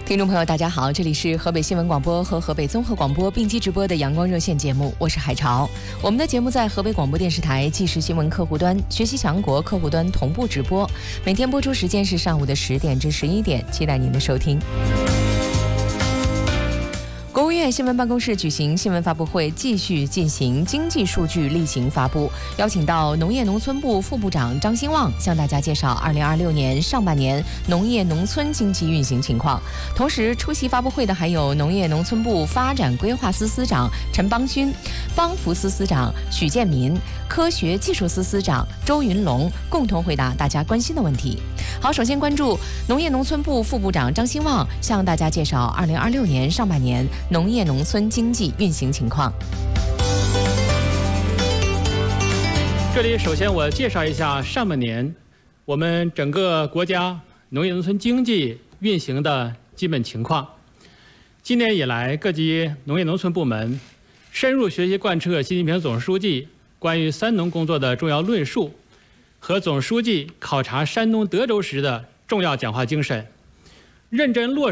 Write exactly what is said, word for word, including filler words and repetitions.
听众朋友，大家好，这里是河北新闻广播和河北综合广播并机直播的阳光热线节目，我是海潮。我们的节目在河北广播电视台即时新闻客户端、学习强国客户端同步直播，每天播出时间是上午的十点至十一点，期待您的收听。国务院新闻办公室举行新闻发布会，继续进行经济数据例行发布，邀请到农业农村部副部长张兴旺向大家介绍二零二六年上半年农业农村经济运行情况。同时出席发布会的还有农业农村部发展规划司司长陈邦勋、邦福司司长许建民、科学技术司司长周云龙，共同回答大家关心的问题。好，首先关注农业农村部副部长张兴旺向大家介绍二零二六年上半年农业农村经济运行情况。 这里首先我介绍一下上半年我们整个国家农业农村经济运行的基本情况。今年以来，各级农业农村部门深入学习贯彻习近平总书记关于三农工作的重要论述和总书记考察山东德州时的重要讲话精神，认真落实